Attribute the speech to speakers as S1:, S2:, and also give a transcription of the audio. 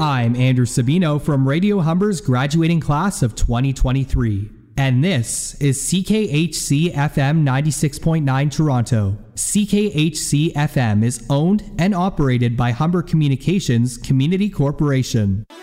S1: I'm Andrew Sabino from Radio Humber's graduating class of 2023, and this is CKHC FM 96.9 Toronto. CKHC FM is owned and operated by Humber Communications Community Corporation.